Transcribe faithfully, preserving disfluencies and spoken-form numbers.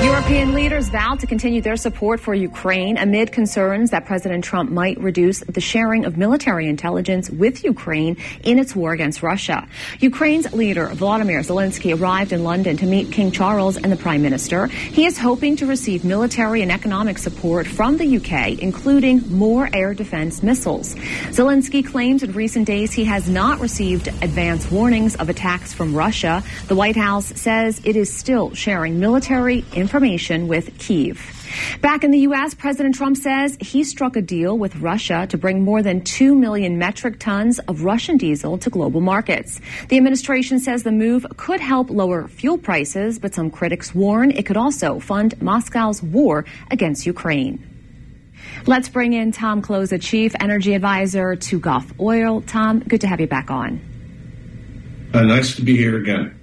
European leaders vowed to continue their support for Ukraine amid concerns that President Trump might reduce the sharing of military intelligence with Ukraine in its war against Russia. Ukraine's leader, Volodymyr Zelensky, arrived in London to meet King Charles and the Prime Minister. He is hoping to receive military and economic support from the U K, including more air defense missiles. Zelensky claims in recent days he has not received advance warnings of attacks from Russia. The White House says it is still sharing military information information with Kyiv. Back in the U S, President Trump says he struck a deal with Russia to bring more than two million metric tons of Russian diesel to global markets. The administration says the move could help lower fuel prices, but some critics warn it could also fund Moscow's war against Ukraine. Let's bring in Tom Closa, Chief Energy Advisor to Gulf Oil. Tom, good to have you back on. Uh, nice to be here again.